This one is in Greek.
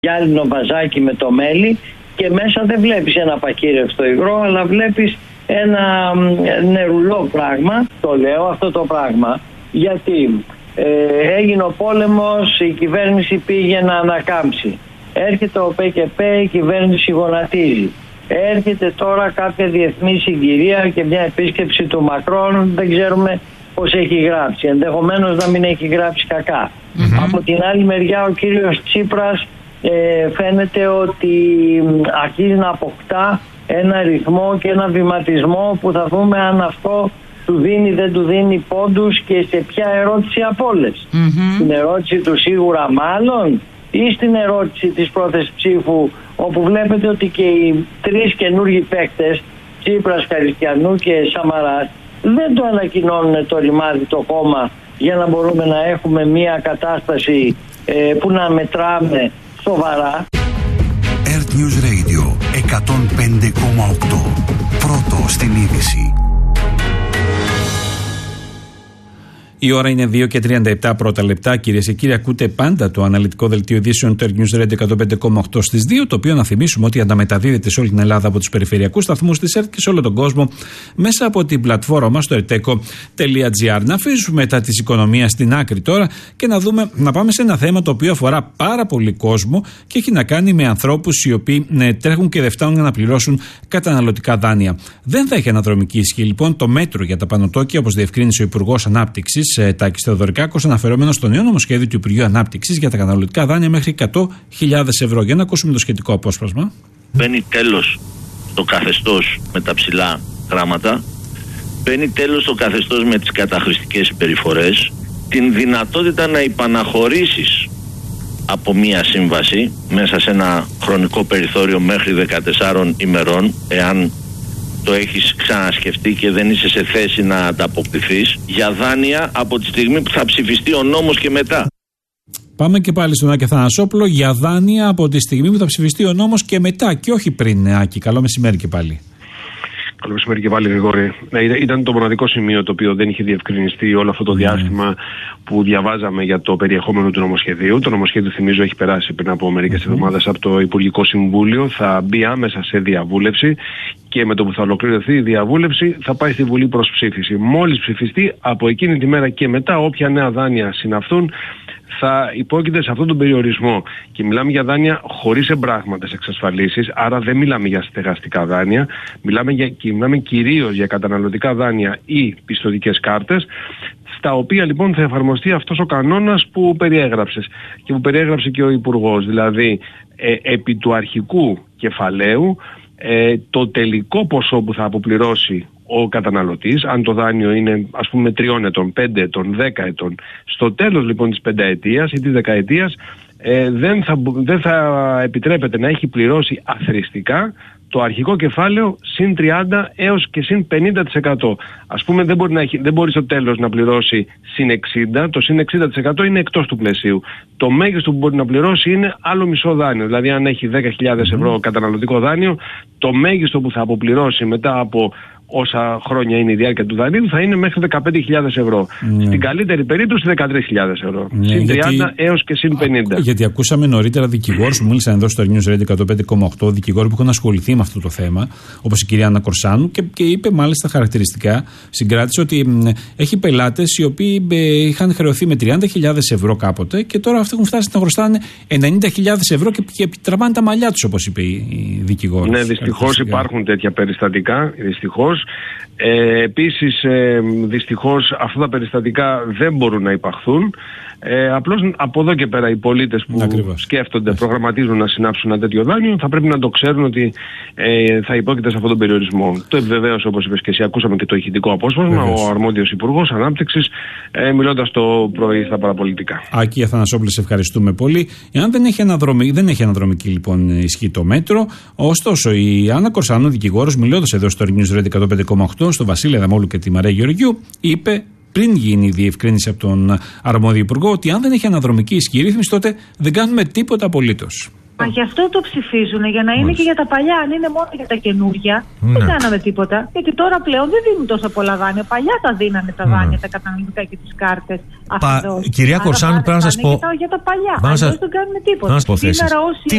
γυάλινο βαζάκι με το μέλι και μέσα δεν βλέπεις ένα πακύρευστο υγρό, αλλά βλέπεις ένα νερουλό πράγμα. Το λέω αυτό το πράγμα γιατί έγινε ο πόλεμος, η κυβέρνηση πήγε να ανακάμψει. Έρχεται ο ΠΚΠ, η κυβέρνηση γονατίζει. Έρχεται τώρα κάποια διεθνή συγκυρία και μια επίσκεψη του Μακρόν, δεν ξέρουμε πώς έχει γράψει. Ενδεχομένως να μην έχει γράψει κακά. Από την άλλη μεριά ο κύριος Τσίπρας φαίνεται ότι αρχίζει να αποκτά ένα ρυθμό και ένα βηματισμό που θα δούμε αν αυτό του δίνει δεν του δίνει πόντους και σε ποια ερώτηση από όλες. Στην ερώτηση του σίγουρα μάλλον ή στην ερώτηση της πρόθεσης ψήφου, όπου βλέπετε ότι και οι τρεις καινούργιοι παίκτες, Τσίπρας, Χαριστιανού και Σαμαράς, δεν το ανακοινώνουν το ρημάδι το κόμμα για να μπορούμε να έχουμε μια κατάσταση που να μετράμε σοβαρά. Earth News Radio 105,8. Πρώτο στην είδηση. Η ώρα είναι 2 και 37 πρώτα λεπτά. Κυρίες και κύριοι, ακούτε πάντα το αναλυτικό δελτίο ειδήσεων του Earth News Radio 105,8 στις 2, το οποίο να θυμίσουμε ότι αναμεταδίδεται σε όλη την Ελλάδα από τους περιφερειακούς σταθμούς της Earth και σε όλο τον κόσμο μέσα από την πλατφόρμα μας στο erteco.gr. Να αφήσουμε μετά της οικονομίας στην άκρη τώρα και να πάμε σε ένα θέμα το οποίο αφορά πάρα πολύ κόσμο και έχει να κάνει με ανθρώπους οι οποίοι τρέχουν και δεν φτάνουν να πληρώσουν καταναλωτικά δάνεια. Δεν θα έχει αναδρομική ισχύ λοιπόν το μέτρο για τα πανωτόκια, όπως διευκρίνησε ο Υπουργός Ανάπτυξης Τάκης Θεοδωρικάκος, αναφερόμενος στο νέο νομοσχέδιο του Υπουργείου Ανάπτυξης για τα καταναλωτικά δάνεια μέχρι 100.000 ευρώ. Για να ακούσουμε το σχετικό απόσπασμα. Μπαίνει τέλος το καθεστώς με τα ψηλά γράμματα, μπαίνει τέλος το καθεστώς με τις καταχρηστικές συμπεριφορές, την δυνατότητα να υπαναχωρήσεις από μία σύμβαση μέσα σε ένα χρονικό περιθώριο μέχρι 14 ημερών, εάν το έχεις ξανασκεφτεί και δεν είσαι σε θέση να ανταποκριθείς, για δάνεια από τη στιγμή που θα ψηφιστεί ο νόμος και μετά. Πάμε και πάλι στον Άκη Αθανασόπουλο, για δάνεια από τη στιγμή που θα ψηφιστεί ο νόμος και μετά και όχι πριν. Άκη, καλό μεσημέρι και πάλι. Καλό μεσημέρι και πάλι, Γρηγόρη. Ήταν το μοναδικό σημείο το οποίο δεν είχε διευκρινιστεί όλο αυτό το διάστημα που διαβάζαμε για το περιεχόμενο του νομοσχεδίου. Το νομοσχέδιο, θυμίζω, έχει περάσει πριν από μερικές εβδομάδες από το Υπουργικό Συμβούλιο. Θα μπει άμεσα σε διαβούλευση και με το που θα ολοκληρωθεί η διαβούλευση θα πάει στη Βουλή προς ψήφιση. Μόλις ψηφιστεί, από εκείνη τη μέρα και μετά, όποια νέα δάνεια συναυθούν θα υπόκειται σε αυτόν τον περιορισμό. Και μιλάμε για δάνεια χωρίς εμπράγματες εξασφαλίσεις, άρα δεν μιλάμε για στεγαστικά δάνεια, μιλάμε κυρίως για καταναλωτικά δάνεια ή πιστωτικές κάρτες, στα οποία λοιπόν θα εφαρμοστεί αυτός ο κανόνας που περιέγραψες και που περιέγραψε και ο Υπουργός. Δηλαδή, επί του αρχικού κεφαλαίου, το τελικό ποσό που θα αποπληρώσει ο καταναλωτής, αν το δάνειο είναι ας πούμε 3 ετών, 5 ετών, 10 ετών, στο τέλος λοιπόν της πενταετίας ή της δεκαετίας δεν θα επιτρέπεται να έχει πληρώσει αθροιστικά το αρχικό κεφάλαιο συν 30 έως και συν 50%. Ας πούμε δεν μπορεί στο τέλος να πληρώσει συν 60, το συν 60% είναι εκτός του πλαισίου. Το μέγιστο που μπορεί να πληρώσει είναι άλλο μισό δάνειο. Δηλαδή αν έχει 10.000 ευρώ καταναλωτικό δάνειο, το μέγιστο που θα αποπληρώσει μετά από όσα χρόνια είναι η διάρκεια του δανείου θα είναι μέχρι 15.000 ευρώ. Στην καλύτερη περίπτωση 13.000 ευρώ. Συν 30 έως και συν 50. Γιατί ακούσαμε νωρίτερα δικηγόρους που μίλησαν εδώ στο News Radio 105,8, δικηγόροι που έχουν ασχοληθεί με αυτό το θέμα, όπως η κυρία Άννα Κορσάνου, και είπε μάλιστα χαρακτηριστικά, συγκράτησε ότι έχει πελάτες οι οποίοι είχαν χρεωθεί με 30.000 ευρώ κάποτε και τώρα αυτοί έχουν φτάσει να χρωστάνε 90.000 ευρώ και τραβάνε τα μαλλιά τους, όπως είπε η δικηγόρη. Ναι, δυστυχώς υπάρχουν τέτοια περιστατικά. Δυστυχώς. Επίσης, δυστυχώς αυτά τα περιστατικά δεν μπορούν να υπαχθούν. Απλώς από εδώ και πέρα οι πολίτες που σκέφτονται, προγραμματίζουν να συνάψουν ένα τέτοιο δάνειο, θα πρέπει να το ξέρουν ότι θα υπόκειται σε αυτόν τον περιορισμό. Το επιβεβαίωσε, όπως είπες και εσύ, ακούσαμε και το ηχητικό απόσπασμα, ο αρμόδιος Υπουργός Ανάπτυξης, μιλώντας το πρωί στα παραπολιτικά. Άκη Αθανασόπουλε, σε ευχαριστούμε πολύ. Εάν δεν έχει αναδρομική λοιπόν ισχύ το μέτρο, ωστόσο η Άννα Κορσάνου, δικηγόρος, μιλώντας εδώ στο News Radio 105,8, στο Βασίλη Αδαμόλου και τη Μαρία Γεωργιού, είπε πριν γίνει η διευκρίνηση από τον αρμόδιο υπουργό ότι αν δεν έχει αναδρομική ισχύ ρύθμιση, τότε δεν κάνουμε τίποτα απολύτως. Μα γι' αυτό το ψηφίζουν, για να είναι και για τα παλιά. Αν είναι μόνο για τα καινούργια, δεν κάναμε τίποτα. Γιατί τώρα πλέον δεν δίνουν τόσα πολλά δάνεια. Παλιά τα δίνανε τα δάνεια, τα καταναλωτικά και τις κάρτες. Κυρία Κορσάνου, πρέπει να σας πω. Για τα παλιά. Αλλιώς δεν κάνουμε τίποτα.